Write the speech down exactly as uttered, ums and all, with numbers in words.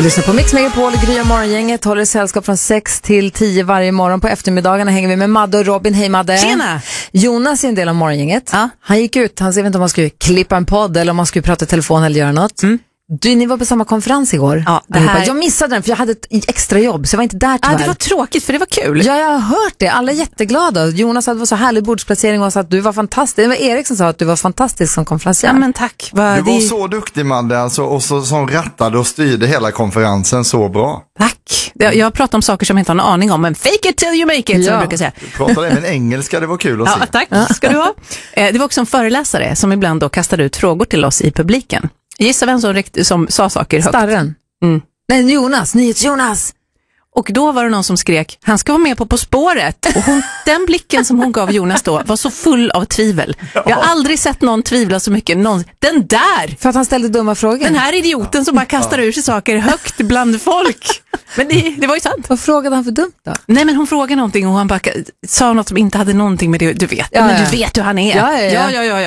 Du lyssnar på Mix Megapol, Gry och Morgongänget håller sällskap från sex till tio varje morgon. På eftermiddagarna hänger vi med Madde och Robin. Hej Madde! Tjena! Jonas är en del av Morgongänget. Ja. Han gick ut, han ser inte om man skulle klippa en podd eller om man skulle prata i telefon eller göra något. Mm. Du, ni var på samma konferens igår. Ja, det här... Jag missade den för jag hade ett extra jobb så jag var inte där tyvärr. Ja, det var tråkigt för det var kul. Ja, jag har hört det. Alla är jätteglada. Jonas hade var så härlig bordsplacering och sa att du var fantastisk. Det var Erik som sa att du var fantastisk som konferencier. Ja, men tack. Va, du var det... så duktig, Madde, alltså, och så, som rattade och styrde hela konferensen så bra. Tack. Jag, jag pratar om saker som jag inte har en aning om, men fake it till you make it, ja. Som jag brukar säga. Du pratade även engelska, det var kul att ja, se. Tack, ska du ha. Det var också en föreläsare som ibland då kastade ut frågor till oss i publiken. Gissa vem som, rikt- som sa saker högt. Starren. Mm. Nej, Jonas. Nyhets Jonas. Och då var det någon som skrek, han ska vara med på På spåret. Och hon, den blicken som hon gav Jonas då var så full av tvivel. Ja. Jag har aldrig sett någon tvivla så mycket. Någon, den där! För att han ställde dumma frågor. Den här idioten som bara kastar ur sig saker högt bland folk. Men det, det var ju sant. Vad frågade han för dumt då? Nej, men hon frågade någonting och han bara sa något som inte hade någonting med det. Du vet, ja, men ja. du vet hur han är. Ja, ja, ja. ja, ja, ja,